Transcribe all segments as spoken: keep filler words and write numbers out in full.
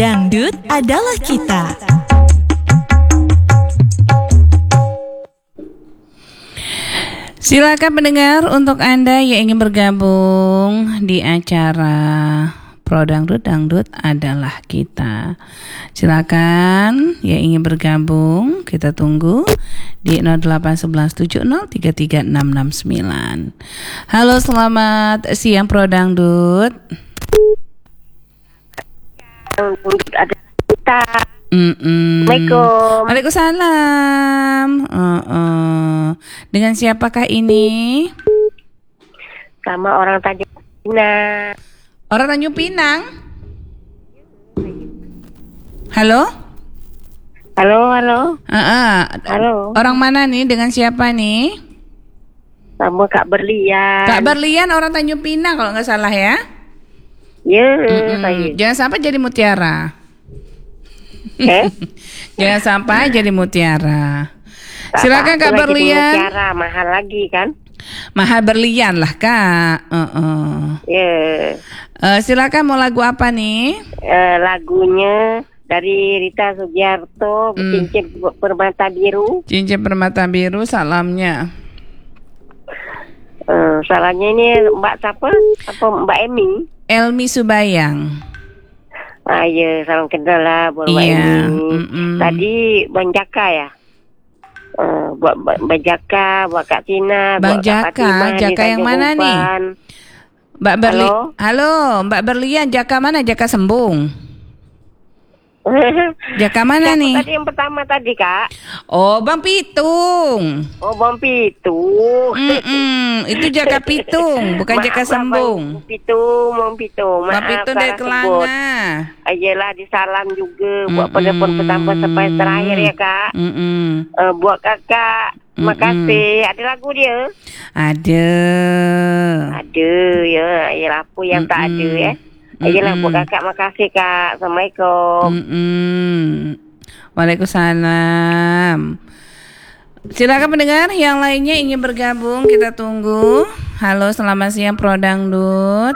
Dangdut adalah kita. Silakan pendengar, untuk Anda yang ingin bergabung di acara Pro Dangdut, Dangdut adalah kita. Silakan yang ingin bergabung, kita tunggu di nol delapan satu satu tujuh nol tiga tiga enam enam sembilan. Halo, selamat siang Pro Dangdut. Ada kita. Mm-mm. Assalamualaikum. Waalaikumsalam. Uh-uh. Dengan siapakah ini? Sama orang Tanjung Pinang. Orang Tanjung Pinang. Halo? Halo, halo. Uh-uh. Halo. Orang mana nih? Dengan siapa nih? Sama Kak Berlian. Kak Berlian, orang Tanjung Pinang kalau nggak salah ya. Ya, Mm-mm. saya. Jangan sampai jadi mutiara. Eh? Jangan sampai jadi mutiara. Tak Silakan apa, Kak lagi di Berlian. Mutiara, mahal lagi kan? Mahal berlian lah Kak. Uh-uh. Ya. Uh, silakan, mau lagu apa nih? Eh, lagunya dari Rita Sugiarto, Hmm. Cincin Permata Biru. Cincin Permata Biru, salamnya. Eh, salahnya ini Mbak siapa? Apa Mbak Emi? Elmi Subayang. Ah ya, salam kenal lah buat Mbak Iya, Emi. mm-mm. Tadi Bang Jaka ya? Uh, buat Bang Jaka, buat Kak Tina, Bang buat Kak Jaka, Fatimah di Jaka yang Tanjung mana nih? Uban. Mbak Berli. Halo? Halo, Mbak Berlian, Jaka mana? Jaka Sembung. Jaka mana Siapa nih? tadi yang pertama tadi Kak? Oh, Bang Pitung. Oh Bang Pitu. Mm-mm, itu Jaka Pitung, bukan Maaf Jaka lah, Sembung. Bang Pitung, Bang Pitung. Bang Pitung dari Kelana. Ayolah disalam juga buat Mm-mm. penelpon pertama sampai terakhir ya Kak. Mm-mm. Uh, buat kakak, Mm-mm. makasih. Ada lagu dia? Ada. Ada ya. Ayolah apa yang tak ada Mm-mm. ya. Ayolah Mm-mm. buat kakak, makasih Kak. Assalamualaikum. Mm-mm. Waalaikumsalam. Silakan pendengar yang lainnya ingin bergabung, kita tunggu. Halo, selamat siang Pro Dangdut.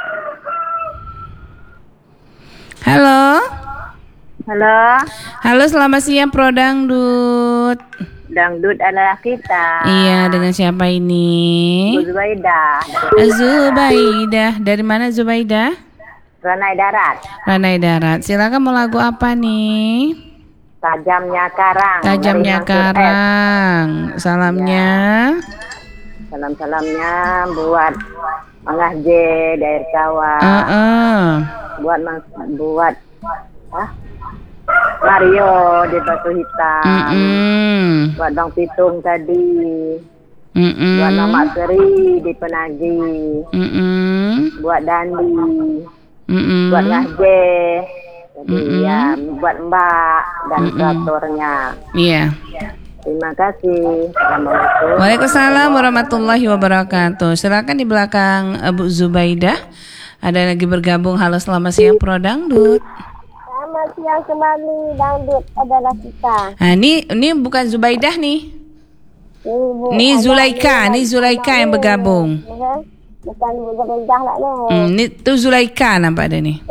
Halo. Halo. Halo, selamat siang Pro Dangdut. Dangdut adalah kita. Iya, dengan siapa ini? Bu Zubaidah. Zubaidah. Dari mana Zubaidah? Ranai Darat. Ranai Darat. Silakan, mau lagu apa nih? Tajamnya Karang. Tajamnya dari Mansur S. Karang. Salamnya. Salam-salamnya buat Mangah J dari Kawan. Uh-uh. Buat Mang- buat ah, Mario di Batu Hitam. Mm-mm. Buat Bang Pitung tadi. Mm-mm. Buat Mama Seri di Penagi. Mm-mm. Buat Dandi. Mm-mm. Buat Ngah J. Jadi Mm-mm. ya buat Mbak dan Mm-mm. operatornya. Iya. Terima kasih. Assalamualaikum. Waalaikumsalam warahmatullahi wabarakatuh. Silakan di belakang uh, Bu Zubaidah. Ada lagi bergabung. Halo, selamat siang Pro Dangdut. Selamat siang kembali, Dangdut adalah kita. Nah, ini ini bukan Zubaidah nih. Ini Ini Zulaika, ini Zulaika yang bergabung. Bukan Bu Zubaidah lah ni. Hmm, ini tuh Zulaika nampak ada nih.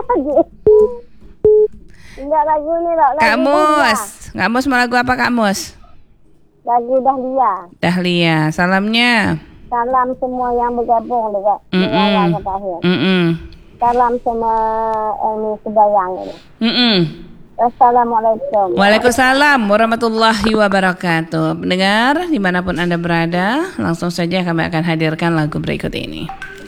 Enggak lagu ni lah. Kak Mus, Kak Mus mau lagu apa Kak Mus? Lagu Dahlia. Dahlia, salamnya. Salam semua yang bergabung dekat Mm-mm. awal ke akhir. Mm-mm. Salam semua Elmi Sebayang ini. Mm-mm. Assalamualaikum. Waalaikumsalam warahmatullahi wabarakatuh. Pendengar dimanapun Anda berada, langsung saja kami akan hadirkan lagu berikut ini.